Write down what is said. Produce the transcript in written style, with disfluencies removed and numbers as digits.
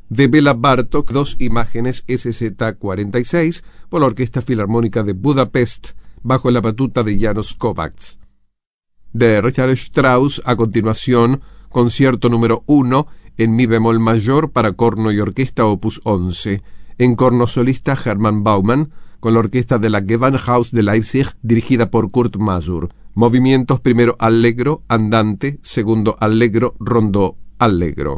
de Bela Bartók, 2 imágenes SZ-46 por la Orquesta Filarmónica de Budapest, bajo la batuta de János Kovács. De Richard Strauss, a continuación, concierto número 1 en mi bemol mayor para corno y orquesta opus 11, en corno solista Hermann Baumann, con la orquesta de la Gewandhaus de Leipzig, dirigida por Kurt Masur. Movimientos: primero allegro, andante; segundo allegro, rondó, allegro.